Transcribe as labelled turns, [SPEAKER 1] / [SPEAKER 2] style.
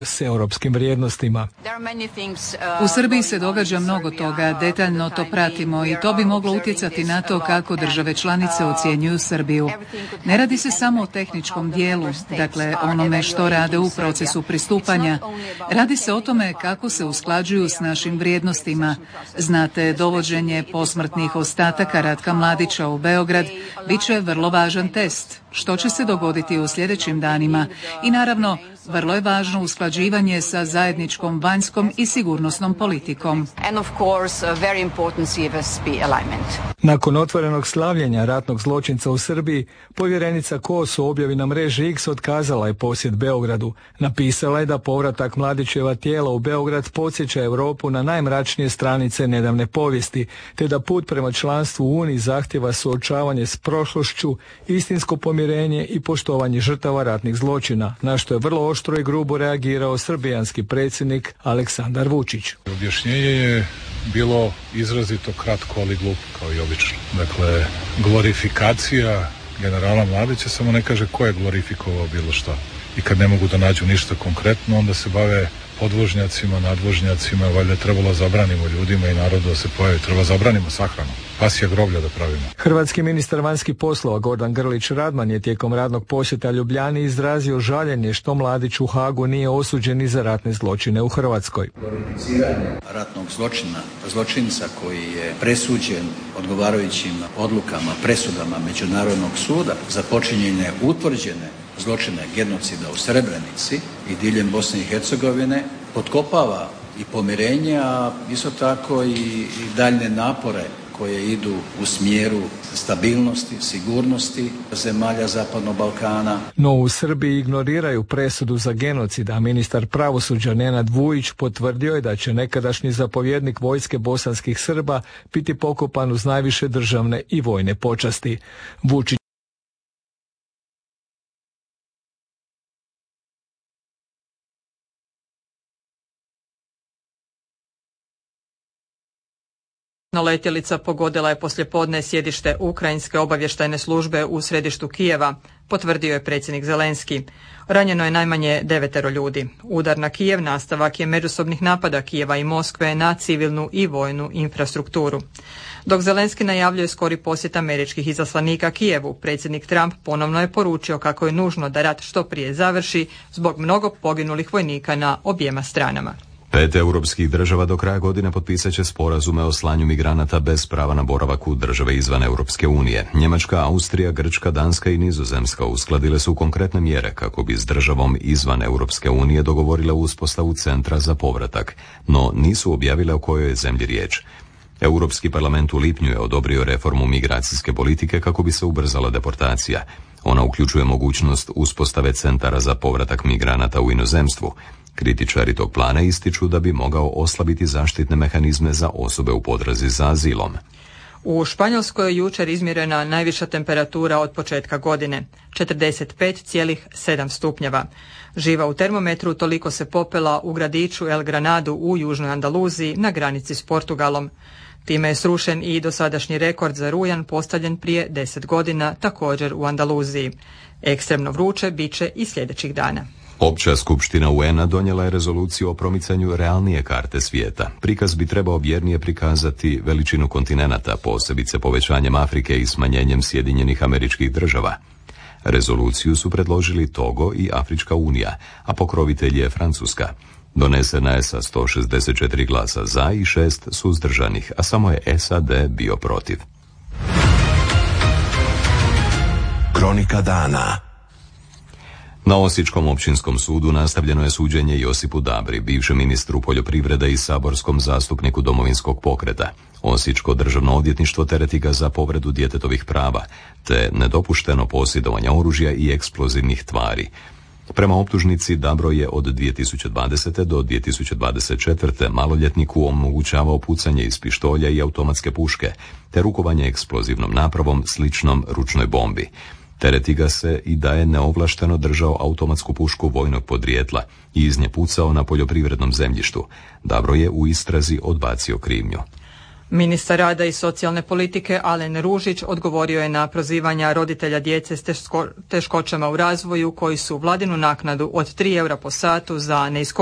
[SPEAKER 1] s europskim vrijednostima.
[SPEAKER 2] U Srbiji se događa mnogo toga, detaljno to pratimo i to bi moglo utjecati na to kako države članice ocjenjuju Srbiju. Ne radi se samo o tehničkom dijelu, dakle onome što rade u procesu pristupanja. Radi se o tome kako se usklađuju s našim vrijednostima. Znate, dovođenje posmrtnih ostataka Ratka Mladića u Beograd bit će vrlo važan test. Što će se dogoditi u sljedećim danima? I naravno, vrlo je važno usklađivanje sa zajedničkom vanjskom i sigurnosnom politikom.
[SPEAKER 1] Nakon otvorenog slavljenja ratnog zločinca u Srbiji, povjerenica Kos u objavi na mreži X otkazala je posjet Beogradu. Napisala je da povratak Mladićeva tijela u Beograd podsjeća Europu na najmračnije stranice nedavne povijesti, te da put prema članstvu u Uniji zahtjeva suočavanje s prošlošću, istinsko pomirenje i poštovanje žrtava ratnih zločina, na što je vrlo oštro i grubo reagirao srbijanski predsjednik Aleksandar Vučić.
[SPEAKER 3] Objašnjenje je bilo izrazito kratko, ali glupo, kao i obično. Dakle, glorifikacija generala Mladića samo ne kaže ko je glorifikovao bilo šta. I kad ne mogu da nađu ništa konkretno, onda se bave podvožnjacima, nadvožnjacima, valjda trebalo zabranimo ljudima i narodu da se pojavi, treba zabranimo sahranu. Pasja groblja da pravimo.
[SPEAKER 1] Hrvatski ministar vanjskih poslova Gordan Grlić Radman je tijekom radnog posjeta Ljubljani izrazio žaljenje što Mladić u Hagu nije osuđen i za ratne zločine u Hrvatskoj.
[SPEAKER 4] Glorificiranje ratnog zločinca koji je presuđen odgovarajućim odlukama, presudama Međunarodnog suda za počinjenje utvrđene zločine genocida u Srebrenici i diljem Bosne i Hercegovine potkopava i pomirenje, a isto tako i daljne napore koje idu u smjeru stabilnosti, sigurnosti zemalja Zapadnog Balkana.
[SPEAKER 1] No u Srbiji ignoriraju presudu za genocid, a ministar pravosuđa Nenad Vujić potvrdio je da će nekadašnji zapovjednik vojske bosanskih Srba biti pokopan uz najviše državne i vojne počasti. Vučić
[SPEAKER 5] letjelica pogodila je poslijepodne sjedište Ukrajinske obavještajne službe u središtu Kijeva, potvrdio je predsjednik Zelenski. Ranjeno je najmanje 9 ljudi. Udar na Kijev nastavak je međusobnih napada Kijeva i Moskve na civilnu i vojnu infrastrukturu. Dok Zelenski najavljuje skori posjet američkih izaslanika Kijevu, predsjednik Trump ponovno je poručio kako je nužno da rat što prije završi zbog mnogo poginulih vojnika na objema stranama.
[SPEAKER 6] 5 europskih država do kraja godine potpisat će sporazume o slanju migranata bez prava na boravak u države izvan Europske unije. Njemačka, Austrija, Grčka, Danska i Nizozemska uskladile su konkretne mjere kako bi s državom izvan Europske unije dogovorile uspostavu centra za povratak, no nisu objavile o kojoj je zemlji riječ. Europski parlament u lipnju je odobrio reformu migracijske politike kako bi se ubrzala deportacija. Ona uključuje mogućnost uspostave centara za povratak migranata u inozemstvu. Kritičari tog plana ističu da bi mogao oslabiti zaštitne mehanizme za osobe u potrazi za azilom.
[SPEAKER 5] U Španjolskoj je jučer izmjerena najviša temperatura od početka godine, 45,7 stupnjeva. Živa u termometru toliko se popela u gradiću El Granadu u južnoj Andaluziji na granici s Portugalom. Time je srušen i dosadašnji rekord za rujan postavljen prije 10 godina, također u Andaluziji. Ekstremno vruće bit će i sljedećih dana.
[SPEAKER 6] Opća skupština UN-a donijela je rezoluciju o promicanju realnije karte svijeta. Prikaz bi trebao vjernije prikazati veličinu kontinenata, posebice povećanjem Afrike i smanjenjem Sjedinjenih Američkih Država. Rezoluciju su predložili Togo i Afrička unija, a pokrovitelj je Francuska. Donesena je sa 164 glasa za i 6 suzdržanih, a samo je SAD bio protiv.
[SPEAKER 7] Kronika dana.
[SPEAKER 6] Na Osječkom općinskom sudu nastavljeno je suđenje Josipu Dabri, bivšem ministru poljoprivrede i saborskom zastupniku Domovinskog pokreta. Osječko državno odvjetništvo tereti ga za povredu djetetovih prava, te nedopušteno posjedovanje oružja i eksplozivnih tvari. Prema optužnici, Dabro je od 2020. do 2024. maloljetniku omogućavao pucanje iz pištolja i automatske puške, te rukovanje eksplozivnom napravom sličnom ručnoj bombi. Tereti ga se i da je neovlašteno držao automatsku pušku vojnog podrijetla i iz nje pucao na poljoprivrednom zemljištu. Dabro je u istrazi odbacio krivnju.
[SPEAKER 5] Ministar rada i socijalne politike Alen Ružić odgovorio je na prozivanja roditelja djece s teškoćama u razvoju koji su vladinu naknadu od 3 eura po satu za